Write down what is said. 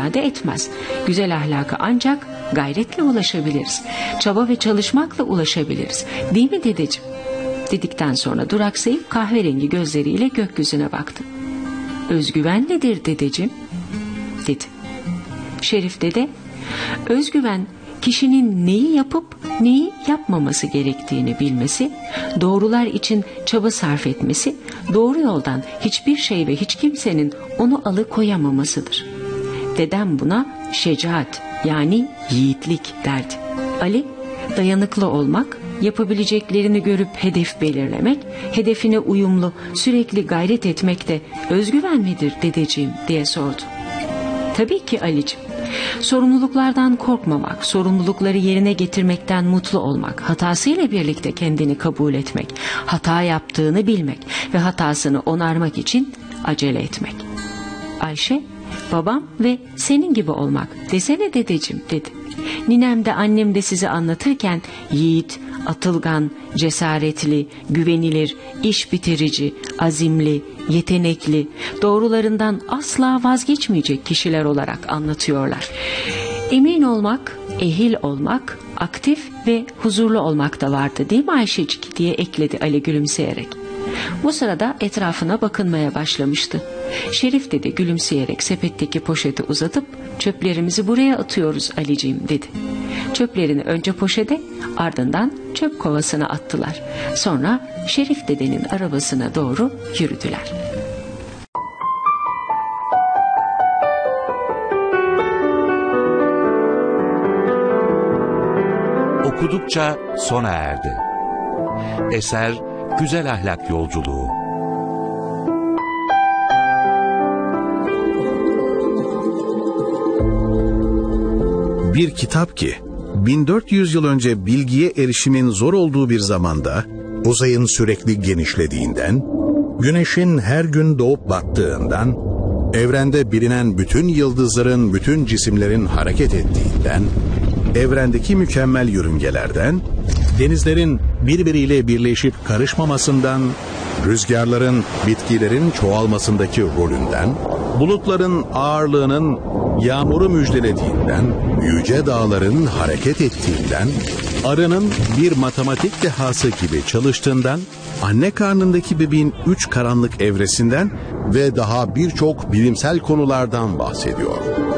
ifade etmez. Güzel ahlaka ancak gayretle ulaşabiliriz. Çaba ve çalışmakla ulaşabiliriz. Değil mi dedeciğim? Dedikten sonra duraksayıp kahverengi gözleriyle gökyüzüne baktı. Özgüven nedir dedeciğim? Dedi. Şerif dede, özgüven kişinin neyi yapıp neyi yapmaması gerektiğini bilmesi, doğrular için çaba sarf etmesi, doğru yoldan hiçbir şey ve hiç kimsenin onu alıkoyamamasıdır. Dedem buna şecaat yani yiğitlik derdi. Ali, dayanıklı olmak, yapabileceklerini görüp hedef belirlemek, hedefine uyumlu, sürekli gayret etmek de özgüven midir dedeciğim diye sordu. Tabii ki Ali'ciğim. Sorumluluklardan korkmamak, sorumlulukları yerine getirmekten mutlu olmak, hatasıyla birlikte kendini kabul etmek, hata yaptığını bilmek ve hatasını onarmak için acele etmek. Ayşe, babam ve senin gibi olmak desene dedeciğim dedi. Ninem de annem de sizi anlatırken yiğit, atılgan, cesaretli, güvenilir, iş bitirici, azimli, yetenekli, doğrularından asla vazgeçmeyecek kişiler olarak anlatıyorlar. Emin olmak, ehil olmak, aktif ve huzurlu olmak da vardı değil mi Ayşecik diye ekledi Ali gülümseyerek. Bu sırada etrafına bakınmaya başlamıştı. Şerif dede gülümseyerek sepetteki poşeti uzatıp çöplerimizi buraya atıyoruz Aliciğim dedi. Çöplerini önce poşete ardından çöp kovasına attılar. Sonra Şerif dedenin arabasına doğru yürüdüler. Okudukça sona erdi. Eser Güzel Ahlak Yolculuğu. Bir kitap ki 1400 yıl önce bilgiye erişimin zor olduğu bir zamanda uzayın sürekli genişlediğinden, güneşin her gün doğup battığından, evrende bilinen bütün yıldızların, bütün cisimlerin hareket ettiğinden, evrendeki mükemmel yörüngelerden, denizlerin birbiriyle birleşip karışmamasından, rüzgarların, bitkilerin çoğalmasındaki rolünden, bulutların ağırlığının yağmuru müjdelediğinden, yüce dağların hareket ettiğinden, arının bir matematik dehası gibi çalıştığından, anne karnındaki bebeğin 3 karanlık evresinden ve daha birçok bilimsel konulardan bahsediyor.